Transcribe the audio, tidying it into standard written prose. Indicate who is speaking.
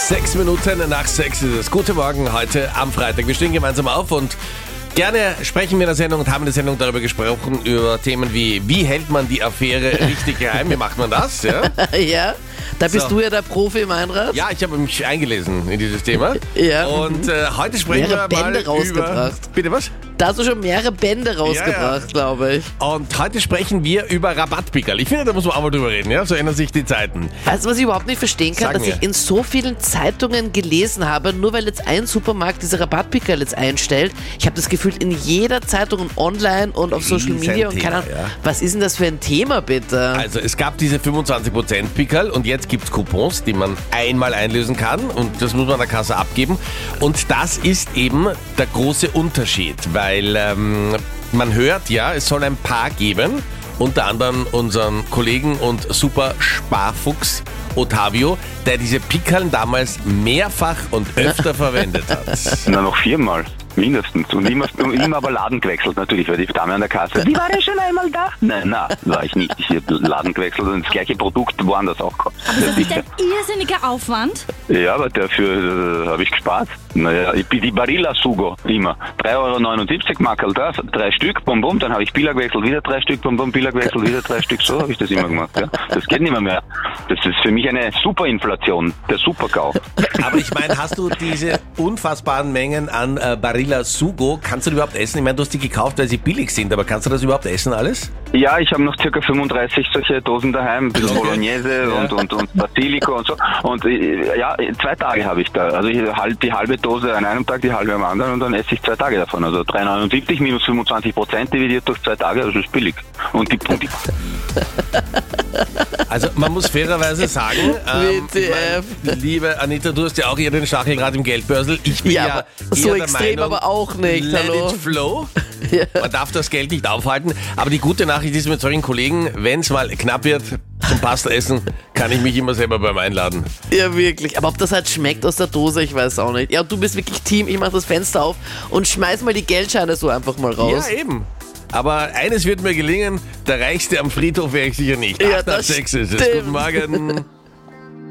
Speaker 1: 6:06 ist es. Guten Morgen heute am Freitag. Wir stehen gemeinsam auf und gerne sprechen wir in der Sendung und haben in der Sendung darüber gesprochen, über Themen wie hält man die Affäre richtig geheim? Wie macht man das? Ja,
Speaker 2: Ja, da bist
Speaker 1: So.
Speaker 2: du ja der Profi, Meinrad.
Speaker 1: ja, ich habe mich eingelesen in dieses Thema.
Speaker 2: Ja.
Speaker 1: Und heute sprechen
Speaker 2: Mehrere
Speaker 1: wir mal
Speaker 2: Bände
Speaker 1: über...
Speaker 2: rausgebracht.
Speaker 1: Bitte was?
Speaker 2: Da hast du schon mehrere Bände rausgebracht, glaube ich.
Speaker 1: Und heute sprechen wir über Rabattpickerl. Ich finde, da muss man auch mal drüber reden, ja? So ändern sich die Zeiten.
Speaker 2: Weißt du, was ich überhaupt nicht verstehen kann?
Speaker 1: Sag
Speaker 2: Dass
Speaker 1: mir.
Speaker 2: ich in so vielen Zeitungen gelesen habe, nur weil jetzt ein Supermarkt diese Rabattpickerl jetzt einstellt. Ich habe das Gefühl, in jeder Zeitung und online und auf Social Media und keine Ahnung.
Speaker 1: Riesenthema, ja.
Speaker 2: Was ist denn das für ein Thema, bitte?
Speaker 1: Also es gab diese 25% Pickerl und jetzt gibt es Coupons, die man einmal einlösen kann und das muss man an der Kasse abgeben. Und das ist eben der große Unterschied, weil man hört ja, es soll ein Paar geben, unter anderem unseren Kollegen und super Sparfuchs Ottavio, der diese Pickerln damals mehrfach und öfter verwendet hat.
Speaker 3: Na, noch 4-mal. Mindestens. Und immer aber Laden gewechselt, natürlich, weil die Dame an der Kasse, die war ja schon einmal da. Nein, war ich nicht. Ich habe Laden gewechselt und das gleiche Produkt woanders auch gekauft.
Speaker 4: Aber das ist ein irrsinniger Aufwand.
Speaker 3: Ja, aber dafür habe ich gespart. Naja, ich bin die Barilla Sugo immer. 3,79 € Markerl da, 3 Stück, bum bum, dann habe ich Billa gewechselt, wieder 3 Stück, bum bum, Billa gewechselt, wieder 3 Stück, so habe ich das immer gemacht. Ja. Das geht nicht mehr. Das ist für mich eine Superinflation, der Superkauf.
Speaker 1: Aber ich meine, hast du diese unfassbaren Mengen an Barilla Sugo, kannst du die überhaupt essen? Ich meine, du hast die gekauft, weil sie billig sind, aber kannst du das überhaupt essen alles?
Speaker 3: Ja, ich habe noch ca. 35 solche Dosen daheim, ein bisschen
Speaker 1: Okay.
Speaker 3: Bolognese
Speaker 1: Ja.
Speaker 3: und Basilico und so. Und ja, 2 Tage habe ich da. Also die halbe Dose an einem Tag, die halbe am anderen und dann esse ich 2 Tage davon. Also 3,79 minus 25% dividiert durch 2 Tage, also ist billig. Und die
Speaker 1: Also man muss fairerweise sagen,
Speaker 2: WTF.
Speaker 1: ich mein, liebe Anita, du hast ja auch eher den Stachel gerade im Geldbörsel. Ich bin
Speaker 2: Ja,
Speaker 1: ja,
Speaker 2: aber so
Speaker 1: eher der
Speaker 2: extrem
Speaker 1: Meinung,
Speaker 2: aber auch nicht,
Speaker 1: let
Speaker 2: hallo.
Speaker 1: it flow.
Speaker 2: Ja.
Speaker 1: Man darf das Geld nicht aufhalten. Aber die gute Nachricht ist mit solchen Kollegen, wenn es mal knapp wird zum Pasta-Essen, kann ich mich immer selber beim einladen.
Speaker 2: Ja, wirklich. Aber ob das halt schmeckt aus der Dose, ich weiß auch nicht. Ja, du bist wirklich Team, ich mach das Fenster auf und schmeiß mal die Geldscheine so einfach mal raus.
Speaker 1: Ja, eben. Aber eines wird mir gelingen, der Reichste am Friedhof wäre ich sicher nicht.
Speaker 2: Ja,
Speaker 1: 8 nach
Speaker 2: das
Speaker 1: 6 ist es.
Speaker 2: stimmt.
Speaker 1: Guten Morgen.